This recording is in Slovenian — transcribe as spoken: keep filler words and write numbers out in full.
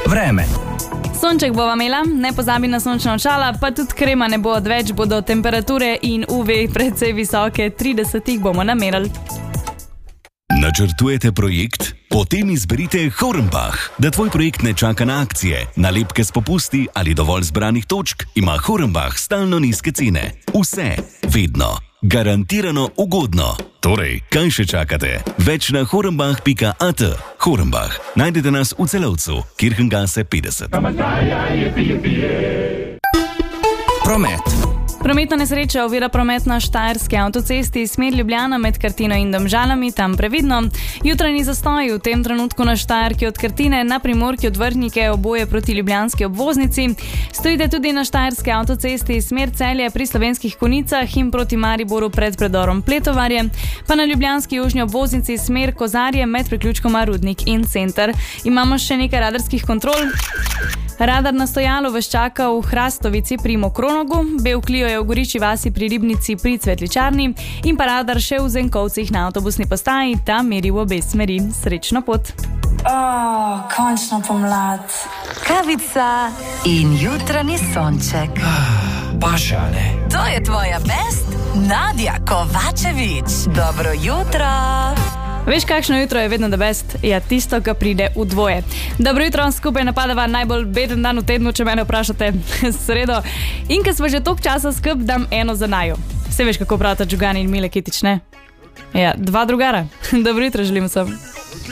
Vreme. Sonček bova imela, ne pozabi na sončna očala, pa tudi krema ne bo odveč, bodo temperature in U V precej visoke, trideset jih bomo namerali. Načrtujete projekt? Potem izberite Hornbach. Da tvoj projekt ne čaka na akcije, nalepke s popusti ali dovolj zbranih točk, ima Hornbach stalno nizke cene. Vse, vedno, garantirano ugodno. Torej, kaj še čakate? Več na hornbach pika at. Hornbach. Najdete nas v Celovcu, Kirchengase petdeset. Promet. Prometna nesreča ovira promet na Štajerski avtocesti smer Ljubljana med Krtino in Domžalami, tam previdno. Jutranji zastoj v tem trenutku na Štajerki od Krtine, na Primorki od Vrhnike, oboje proti ljubljanski obvoznici. Stojite tudi na Štajerski avtocesti smer Celje pri Slovenskih Konjicah in proti Mariboru pred predorom Pletovarje, pa na ljubljanski južni obvoznici smer Kozarje med priključkoma Rudnik in Center. Imamo še nekaj radarskih kontrol. Radar na stojalo vas čaka v Hrastovici pri Mokronogu, Bevklio je v Goriči vasi pri Ribnici pri Cvetličarni in pa radar še v Zenkovcih na avtobusni postaji, tam meri v obe smeri. Srečno pot! Oh, končno pomlad. Kavica in jutranji sonček. Pa šale. To je tvoja best, Nadja Kovačevič. Dobro jutro! Veš, kakšno jutro je vedno the best? Ja, tisto, ki pride v dvoje. Dobro jutro, skupaj napadava najbolj beden dan v tednu, če mene vprašate, sredo. In ker smo že toliko časa skup, dam eno za naju. Vse veš, kako pravita Džugani in Mile Kitič, ne? Ja, dva drugara. Dobro jutro želim sem.